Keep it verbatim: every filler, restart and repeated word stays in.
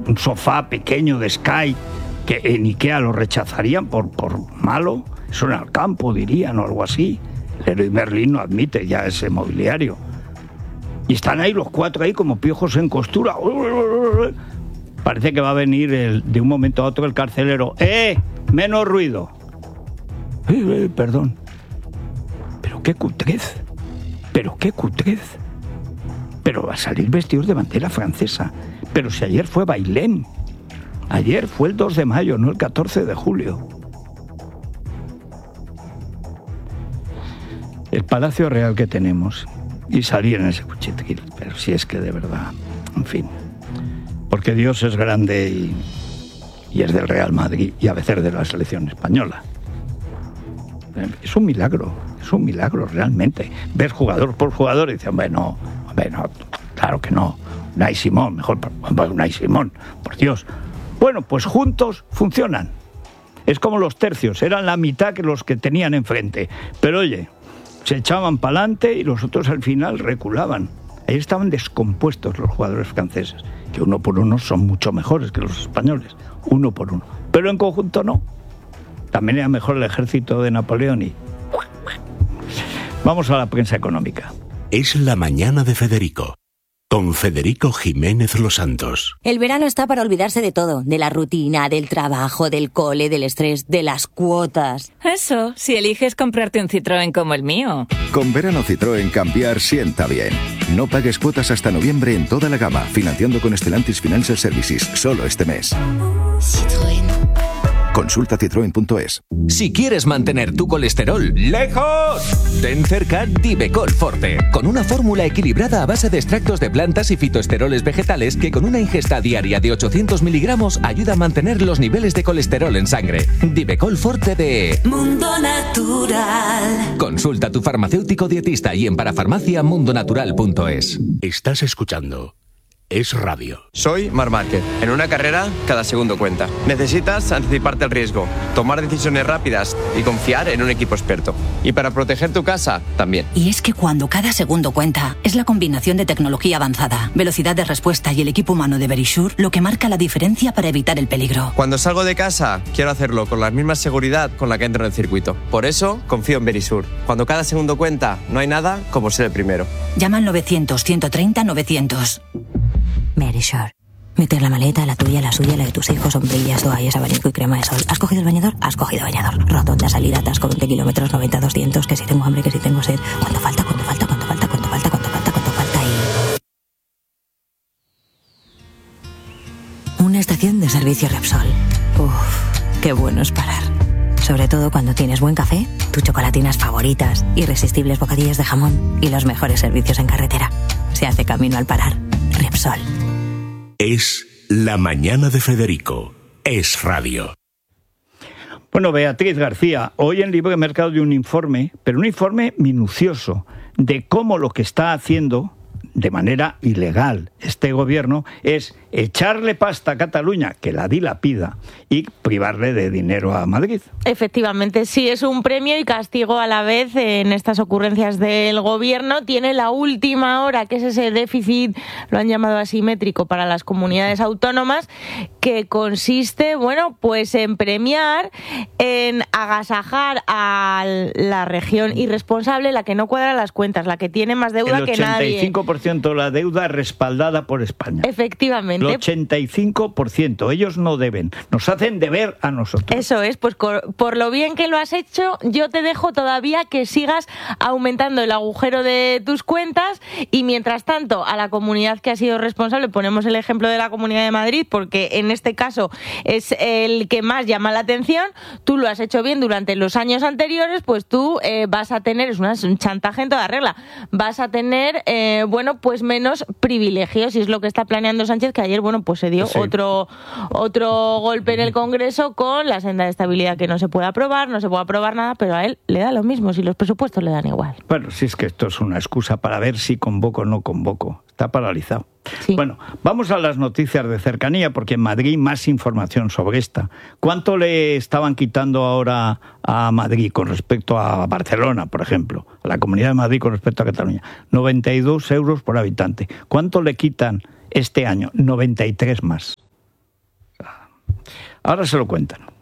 un sofá pequeño de Sky, que en Ikea lo rechazarían por, por malo. Eso en el campo, dirían, o algo así. Leroy Merlin no admite ya ese mobiliario. Y están ahí los cuatro ahí como piojos en costura. Parece que va a venir el, de un momento a otro el carcelero. ¡Eh! ¡Menos ruido! Eh, eh, perdón. Pero qué cutrez. Pero qué cutrez. Pero va a salir vestidos de bandera francesa. Pero si ayer fue Bailén. Ayer fue el dos de mayo, no el catorce de julio. El Palacio Real que tenemos. Y salir en ese cuchitril. Pero si es que de verdad... En fin... Porque Dios es grande y, y es del Real Madrid y a veces de la selección española. Es un milagro, es un milagro realmente. Ver jugador por jugador y dicen, bueno, bueno, claro que no. Unai Simón, mejor Unai Simón, por Dios. Bueno, pues juntos funcionan. Es como los tercios, eran la mitad que los que tenían enfrente. Pero oye, se echaban para adelante y los otros al final reculaban. Ahí estaban descompuestos los jugadores franceses, que uno por uno son mucho mejores que los españoles, uno por uno. Pero en conjunto no. También era mejor el ejército de Napoleón y... Vamos a la prensa económica. Es la mañana de Federico, con Federico Jiménez Los Santos. El verano está para olvidarse de todo, de la rutina, del trabajo, del cole, del estrés, de las cuotas. Eso, si eliges comprarte un Citroën como el mío. Con verano Citroën cambiar sienta bien. No pagues cuotas hasta noviembre en toda la gama, financiando con Stellantis Financial Services, solo este mes. Citroën. Consulta citroen punto es. Si quieres mantener tu colesterol lejos, ten cerca Divecol Forte, con una fórmula equilibrada a base de extractos de plantas y fitoesteroles vegetales que con una ingesta diaria de ochocientos miligramos ayuda a mantener los niveles de colesterol en sangre. Divecol Forte de Mundo Natural. Consulta a tu farmacéutico dietista y en parafarmacia mundo natural punto es. Estás escuchando Es Radio. Soy Marc Márquez. En una carrera, cada segundo cuenta. Necesitas anticiparte al riesgo, tomar decisiones rápidas y confiar en un equipo experto. Y para proteger tu casa, también. Y es que cuando cada segundo cuenta, es la combinación de tecnología avanzada, velocidad de respuesta y el equipo humano de Verisure lo que marca la diferencia para evitar el peligro. Cuando salgo de casa, quiero hacerlo con la misma seguridad con la que entro en el circuito. Por eso, confío en Verisure. Cuando cada segundo cuenta, no hay nada como ser el primero. Llama al novecientos, ciento treinta, novecientos. Verisure. Meter la maleta, la tuya, la suya, la de tus hijos, sombrillas, toallas, abanico y crema de sol. ¿Has cogido el bañador? Has cogido bañador. Rotonda, salida, atasco, veinte kilómetros, noventa, doscientos. Que si tengo hambre, que si tengo sed. ¿Cuánto falta? ¿Cuánto falta? ¿Cuánto falta? ¿Cuánto falta? ¿Cuánto falta? ¿Cuánto falta? Y... Una estación de servicio Repsol. Uff, qué bueno es parar. Sobre todo cuando tienes buen café, tus chocolatinas favoritas, irresistibles bocadillos de jamón y los mejores servicios en carretera. Se hace camino al parar. Repsol. Es la mañana de Federico. Es Radio. Bueno, Beatriz García, hoy en Libre Mercado de un informe, pero un informe minucioso, de cómo lo que está haciendo de manera ilegal este gobierno es echarle pasta a Cataluña, que la dilapida, y privarle de dinero a Madrid. Efectivamente, sí, es un premio y castigo a la vez en estas ocurrencias del gobierno. Tiene la última hora, que es ese déficit, lo han llamado asimétrico, para las comunidades autónomas, que consiste, bueno, pues en premiar, en agasajar a la región irresponsable, la que no cuadra las cuentas, la que tiene más deuda que nadie. El ochenta y cinco por ciento de la deuda respaldada por España. Efectivamente. El ochenta y cinco por ciento. Ellos no deben. Nos hacen deber a nosotros. Eso es. Pues por lo bien que lo has hecho, yo te dejo todavía que sigas aumentando el agujero de tus cuentas y, mientras tanto, a la comunidad que ha sido responsable, ponemos el ejemplo de la Comunidad de Madrid, porque en este caso es el que más llama la atención. Tú lo has hecho bien durante los años anteriores, pues tú eh, vas a tener, es, una, es un chantaje en toda regla, vas a tener, eh, bueno, pues menos privilegios, y es lo que está planeando Sánchez, que ayer, bueno, pues se dio sí. otro otro golpe en el Congreso con la senda de estabilidad, que no se puede aprobar, no se puede aprobar nada, pero a él le da lo mismo, si los presupuestos le dan igual. Bueno, si es que esto es una excusa para ver si convoco o no convoco. Está paralizado. Sí. Bueno, vamos a las noticias de cercanía, porque en Madrid más información sobre esta. ¿Cuánto le estaban quitando ahora a Madrid con respecto a Barcelona, por ejemplo? A la Comunidad de Madrid con respecto a Cataluña. noventa y dos euros por habitante. ¿Cuánto le quitan este año? noventa y tres más. Ahora se lo cuentan.